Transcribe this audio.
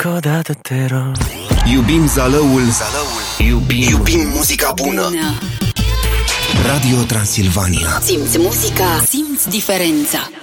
Încă o dată te rog. Iubim Zalăul. Iubim muzica bună. Radio Transilvania. Simți muzica, simți diferența.